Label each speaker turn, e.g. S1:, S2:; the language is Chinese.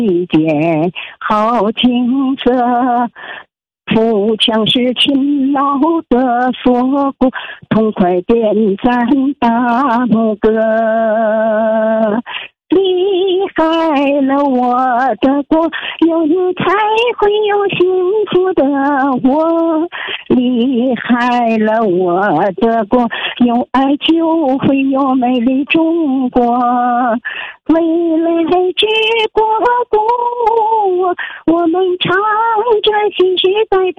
S1: 一见好景色，富强是勤劳的锁骨，痛快点赞大拇哥。离开了我的国，有你才会有幸福的我。离开了我的国，有爱就会有美丽中国。未来之国度，我们唱着新时代